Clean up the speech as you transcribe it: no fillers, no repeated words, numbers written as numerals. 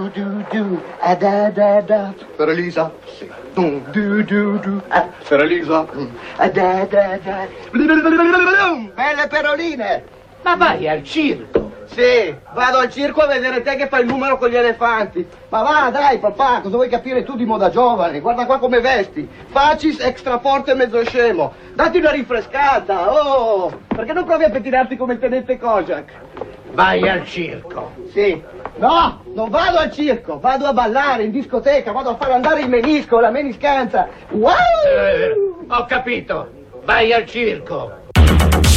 du, da da da. Per Elisa. Sì. Du, per Elisa. Da da da. Belle peroline. Ma vai al circo. Sì, vado al circo a vedere te che fai il numero con gli elefanti. Ma va, dai, papà, cosa vuoi capire tu di moda giovane? Guarda qua come vesti. Facis, extra forte e mezzo scemo. Datti una rinfrescata, oh! Perché non provi a pettinarti come il tenente Kojak? Vai al circo. Sì. No, non vado al circo, vado a ballare in discoteca, vado a far andare il menisco, la meniscanza. Wow! Ho capito. Vai al circo.